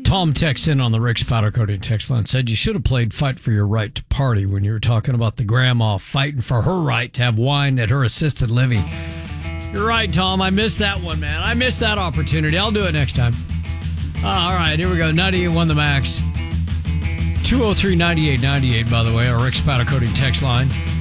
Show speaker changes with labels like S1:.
S1: Tom texted in on the Rick's Powder Coating text line, said you should have played Fight for Your Right to Party when you were talking about the grandma fighting for her right to have wine at her assisted living. You're right, Tom. I missed that one, man. I missed that opportunity. I'll do it next time. All right, here we go. 98 won the max. 203-9898, by the way, our Rick's Powder Coating text line.